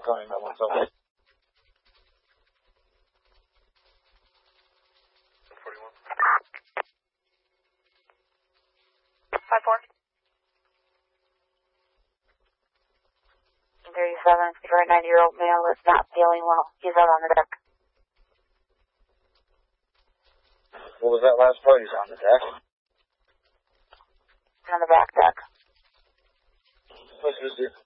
County 917. 41. 5-4. 37, for a 90-year-old male is not feeling well. He's out on the deck. What was that last part? He's on the deck? On the back deck. What's this?